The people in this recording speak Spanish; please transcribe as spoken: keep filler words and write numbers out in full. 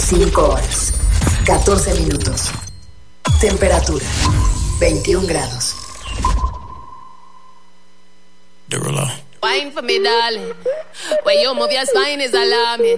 cinco horas, catorce minutos. Temperatura, veintiún grados. Derulo. Wine for me, darling. When you move your spine is alarming.